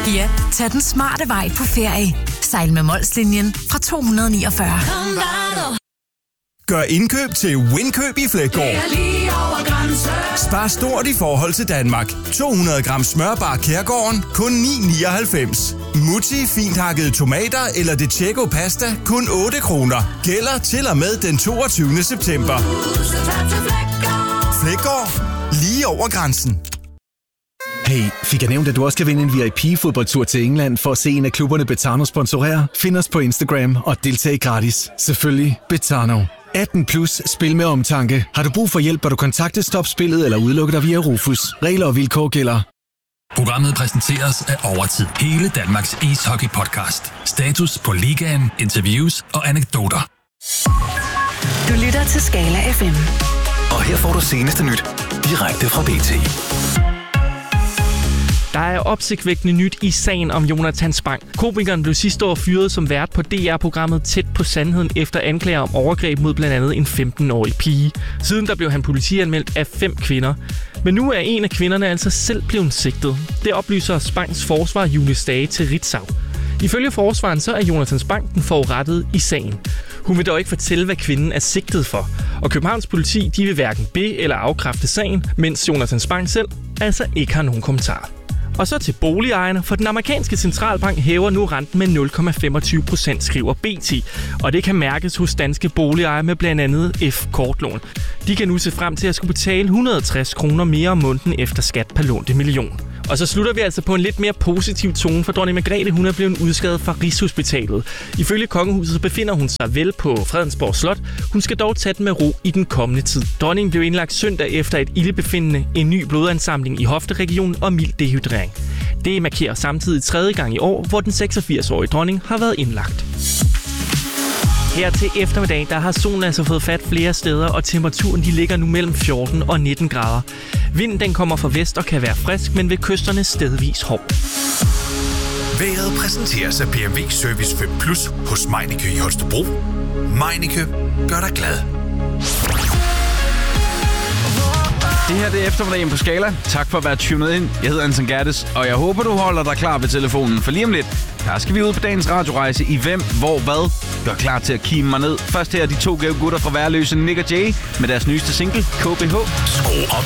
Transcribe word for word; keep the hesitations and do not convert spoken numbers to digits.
Ja, tag den smarte vej på ferie. Sejl med Molslinjen fra to hundrede niogfyrre. Gør indkøb til Winkøb i Fleggaard. Spar stort i forhold til Danmark. to hundrede gram smørbar Kærgården, kun ni nioghalvfems. Mutti fint hakkede tomater eller De Cecco pasta, kun otte kroner. Gælder til og med den toogtyvende september. Fleggaard. Lige over grænsen. Hey, fik jeg nævnt, at du også kan vinde en V I P-fodboldtur til England for at se en af klubberne Betano sponsorere? Find os på Instagram og deltag gratis. Selvfølgelig Betano. atten plus, spil med omtanke. Har du brug for hjælp, bør du kontakte Stop Spillet eller udelukke dig via Rufus. Regler og vilkår gælder. Programmet præsenteres af Overtid. Hele Danmarks ishockey-podcast. Status på ligaen, interviews og anekdoter. Du lytter til Skala F M. Og her får du seneste nyt direkte fra B T. Der er opsigtsvækkende nyt i sagen om Jonathan Spang. Komikeren blev sidste år fyret som vært på D R-programmet Tæt på Sandheden efter anklager om overgreb mod blandt andet en femten-årig pige. Siden der blev han politianmeldt af fem kvinder. Men nu er en af kvinderne altså selv blevet sigtet. Det oplyser Spangs forsvar Julie Stage til Ritzau. Ifølge forsvaren så er Jonathan Spang den forurettede i sagen. Hun vil dog ikke fortælle, hvad kvinden er sigtet for. Og Københavns politi de vil hverken be- eller afkræfte sagen, mens Jonathan Spang selv altså ikke har nogen kommentar. Og så til boligejerne, for den amerikanske centralbank hæver nu renten med nul komma femogtyve procent, skriver B T. Og det kan mærkes hos danske boligejere med blandt andet F-kortlån. De kan nu se frem til at skulle betale et hundrede og tres kroner mere om måneden efter skat per lånte million. Og så slutter vi altså på en lidt mere positiv tone, for dronning Margrethe hun er blevet udskrevet fra Rigshospitalet. Ifølge kongehuset så befinder hun sig vel på Fredensborg Slot. Hun skal dog tage den med ro i den kommende tid. Dronningen blev indlagt søndag efter et ildebefindende, en ny blodansamling i hofteregionen og mild dehydrering. Det markerer samtidig tredje gang i år, hvor den seksogfirs-årige dronning har været indlagt. Her til eftermiddag, der har solen altså fået fat flere steder, og temperaturen de ligger nu mellem fjorten og nitten grader. Vinden den kommer fra vest og kan være frisk, men ved kysterne stedvis hård. Været præsenteres af B M W Service fem plus hos Meineke i Holstebro. Meineke gør dig glad. Det her det er eftermiddagen på Skala. Tak for at være tunet ind. Jeg hedder Anton Gertes, og jeg håber, du holder dig klar ved telefonen. For lige om lidt, der skal vi ud på dagens radiorejse i Hvem, Hvor, Hvad. Gør klar til at kime mig ned. Først her er de to gave gutter fra Værløse, Nick og Jay, med deres nyeste single, K B H. Skru op